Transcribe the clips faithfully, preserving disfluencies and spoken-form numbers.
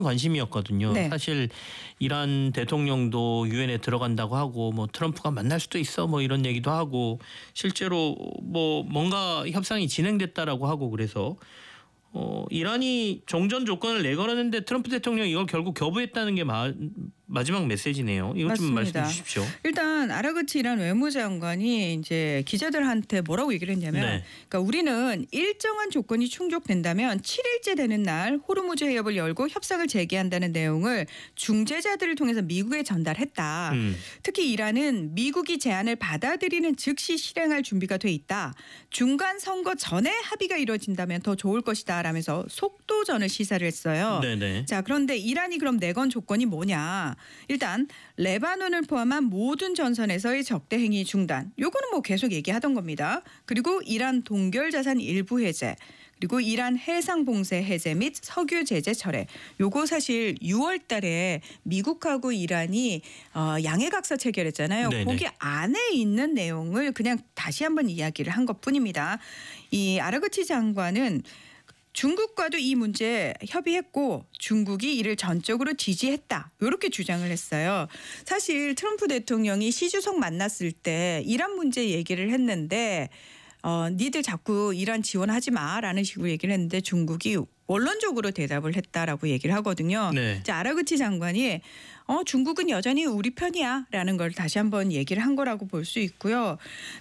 관심이었거든요. 네. 사실 이란 대통령도 유엔에 들어간다고 하고 뭐 트럼프가 만날 수도 있어 뭐 이런 얘기도 하고 실제로 뭐 뭔가 협상이 진행됐다라고 하고 그래서 어 이란이 종전 조건을 내걸었는데 트럼프 대통령이 이걸 결국 거부했다는 게 마, 마지막 메시지네요. 이것 좀 맞습니다. 말씀해 주십시오. 일단 아라그치 이란 외무장관이 이제 기자들한테 뭐라고 얘기를 했냐면 네. 그러니까 우리는 일정한 조건이 충족된다면 칠 일째 되는 날 호르무즈 해협을 열고 협상을 재개한다는 내용을 중재자들을 통해서 미국에 전달했다. 음. 특히 이란은 미국이 제안을 받아들이는 즉시 실행할 준비가 돼 있다. 중간 선거 전에 합의가 이루어진다면 더 좋을 것이다 라면서 속도전을 시사를 했어요. 네네. 자, 그런데 이란이 그럼 내건 조건이 뭐냐? 일단 레바논을 포함한 모든 전선에서의 적대 행위 중단. 요거는 뭐 계속 얘기하던 겁니다. 그리고 이란 동결 자산 일부 해제. 그리고 이란 해상 봉쇄 해제 및 석유 제재 철회. 요거 사실 유월 달에 미국하고 이란이 어, 양해각서 체결했잖아요. 네네. 거기 안에 있는 내용을 그냥 다시 한번 이야기를 한 것뿐입니다. 이 아라그치 장관은 중국과도 이 문제 협의했고 중국이 이를 전적으로 지지했다. 이렇게 주장을 했어요. 사실 트럼프 대통령이 시 주석 만났을 때 이란 문제 얘기를 했는데 어, 니들 자꾸 이란 지원하지 마라는 식으로 얘기를 했는데 중국이 원론적으로 대답을 했다라고 얘기를 하거든요. 네. 자, 아라그치 장관이 어, 중국은 여전히 우리 편이야 라는 걸 다시 한번 얘기를 한 거라고 볼 수 있고요.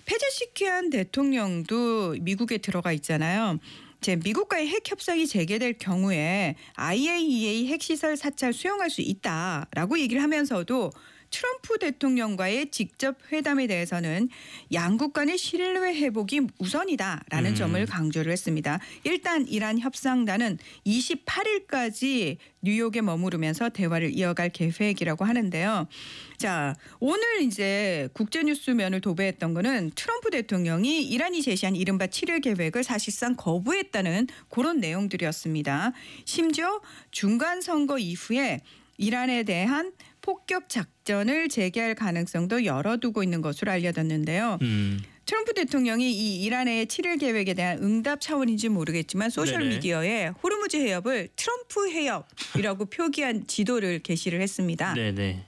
페제시키안 대통령도 미국에 들어가 있잖아요. 제 미국과의 핵 협상이 재개될 경우에 아이에이이에이 핵시설 사찰 수용할 수 있다라고 얘기를 하면서도 트럼프 대통령과의 직접 회담에 대해서는 양국 간의 신뢰 회복이 우선이다라는 음. 점을 강조를 했습니다. 일단 이란 협상단은 이십팔 일까지 뉴욕에 머무르면서 대화를 이어갈 계획이라고 하는데요. 자, 오늘 이제 국제뉴스면을 도배했던 거는 트럼프 대통령이 이란이 제시한 이른바 칠 일 계획을 사실상 거부했다는 그런 내용들이었습니다. 심지어 중간선거 이후에 이란에 대한 폭격 작전을 재개할 가능성도 열어두고 있는 것으로 알려졌는데요. 음. 트럼프 대통령이 이 이란의 칠 일 계획에 대한 응답 차원인지 모르겠지만 소셜미디어에 호르무즈 해협을 트럼프 해협이라고 표기한 지도를 게시를 했습니다. 네네.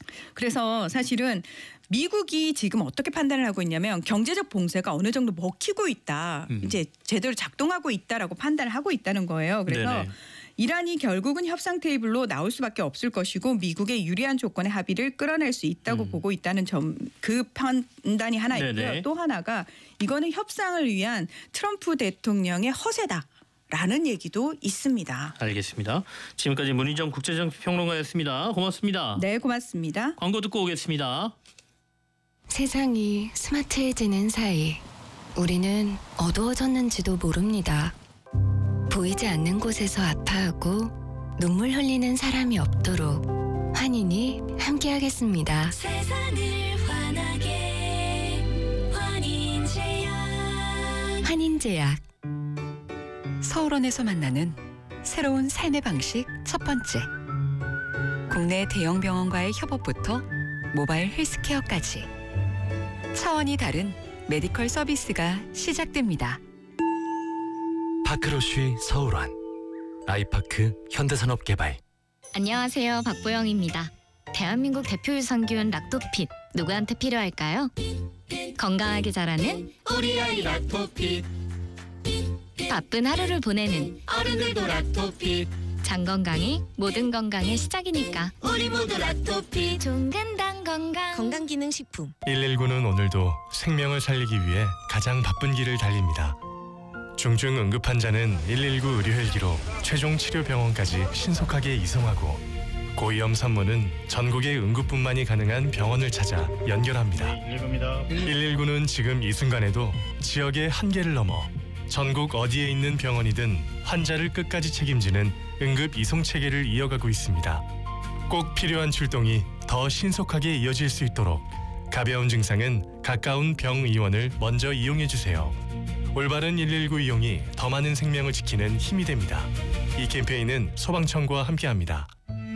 그래서 사실은 미국이 지금 어떻게 판단을 하고 있냐면 경제적 봉쇄가 어느 정도 먹히고 있다. 음. 이제 제대로 작동하고 있다라고 판단을 하고 있다는 거예요. 그래서 네네. 이란이 결국은 협상 테이블로 나올 수밖에 없을 것이고 미국의 유리한 조건의 합의를 끌어낼 수 있다고 음. 보고 있다는 점, 그 판단이 하나 있고요. 네네. 또 하나가 이거는 협상을 위한 트럼프 대통령의 허세다라는 얘기도 있습니다. 알겠습니다. 지금까지 문희정 국제정치평론가였습니다. 고맙습니다. 네, 고맙습니다. 광고 듣고 오겠습니다. 세상이 스마트해지는 사이 우리는 어두워졌는지도 모릅니다. 보이지 않는 곳에서 아파하고 눈물 흘리는 사람이 없도록 환인이 함께하겠습니다. 세상을 환하게 환인제약. 환인제약. 서울원에서 만나는 새로운 삶의 방식 첫 번째. 국내 대형 병원과의 협업부터 모바일 헬스케어까지 차원이 다른 메디컬 서비스가 시작됩니다. 파크로쉬 서울원, 아이파크 현대산업개발. 안녕하세요, 박보영입니다. 대한민국 대표 유산균 락토핏 누구한테 필요할까요? 건강하게 자라는 우리 아이 락토핏. 바쁜 하루를 보내는 어른들도 락토핏. 장 건강이 모든 건강의 시작이니까 우리 모두 락토핏. 종근당 건강 건강기능식품. 일일구는 오늘도 생명을 살리기 위해 가장 바쁜 길을 달립니다. 중증 응급 환자는 일일구 의료헬기로 최종 치료병원까지 신속하게 이송하고 고위험 산모는 전국의 응급뿐만이 가능한 병원을 찾아 연결합니다. 일일구는 지금 이 순간에도 지역의 한계를 넘어 전국 어디에 있는 병원이든 환자를 끝까지 책임지는 응급 이송 체계를 이어가고 있습니다. 꼭 필요한 출동이 더 신속하게 이어질 수 있도록 가벼운 증상은 가까운 병의원을 먼저 이용해 주세요. 올바른 일일구 이용이 더 많은 생명을 지키는 힘이 됩니다. 이 캠페인은 소방청과 함께합니다.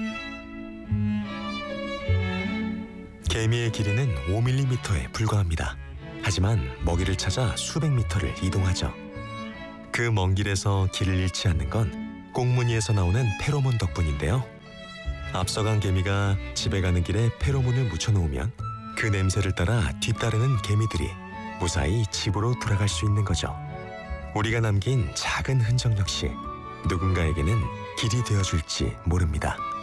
개미의 길이는 오 밀리미터에 불과합니다. 하지만 먹이를 찾아 수백 미터를 이동하죠. 그 먼 길에서 길을 잃지 않는 건 꽁무니에서 나오는 페로몬 덕분인데요. 앞서간 개미가 집에 가는 길에 페로몬을 묻혀놓으면 그 냄새를 따라 뒤따르는 개미들이 무사히 집으로 돌아갈 수 있는 거죠. 우리가 남긴 작은 흔적 역시 누군가에게는 길이 되어줄지 모릅니다.